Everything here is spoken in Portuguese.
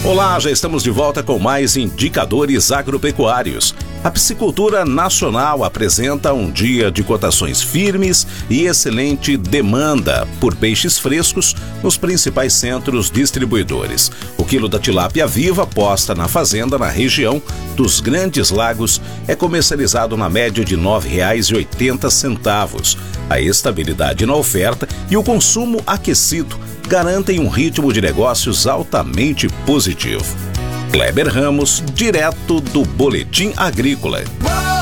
Olá, já estamos de volta com mais indicadores agropecuários. A piscicultura nacional apresenta um dia de cotações firmes e excelente demanda por peixes frescos nos principais centros distribuidores. O quilo da tilápia viva posta na fazenda na região dos Grandes Lagos é comercializado na média de R$ 9,80. A estabilidade na oferta e o consumo aquecido garantem um ritmo de negócios altamente positivo. Kleber Ramos, direto do Boletim Agrícola.